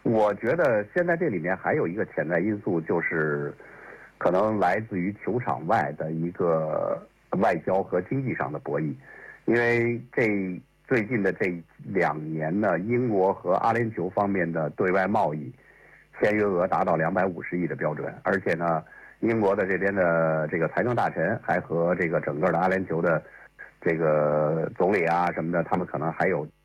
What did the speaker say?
我觉得现在这里面还有一个潜在因素，就是可能来自于球场外的一个外交和经济上的博弈，因为最近的这2年呢，英国和阿联酋方面的对外贸易签约额达到250亿的标准，而且呢，英国的这边的这个财政大臣还和这个整个的阿联酋的这个总理啊什么的，他们可能还有